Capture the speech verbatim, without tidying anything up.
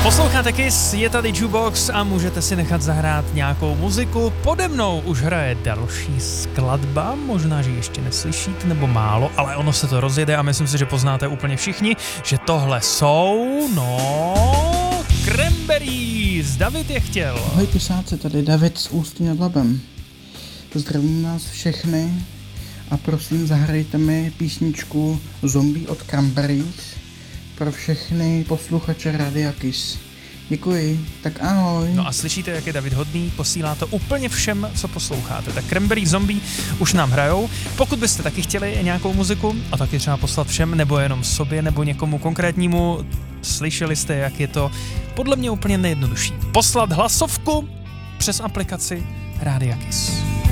Posloucháte Kiss, je tady Jukebox a můžete si nechat zahrát nějakou muziku. Pode mnou už hraje další skladba, možná, že ještě neslyšíte, nebo málo, ale ono se to rozjede a myslím si, že poznáte úplně všichni, že tohle jsou, no, Cranberries. David je chtěl. Ahoj pisáci, tady David z Ústí nad Labem. Zdravím nás všechny a prosím zahrajte mi písničku Zombie od Cranberries pro všechny posluchače Radia Kiss. Děkuji, tak ahoj. No a slyšíte, jak je David hodný, posílá to úplně všem, co posloucháte. Tak Cranberries Zombie už nám hrajou. Pokud byste taky chtěli nějakou muziku a taky třeba poslat všem, nebo jenom sobě, nebo někomu konkrétnímu, slyšeli jste, jak je to podle mě úplně nejjednodušší. Poslat hlasovku přes aplikaci Radia Kiss.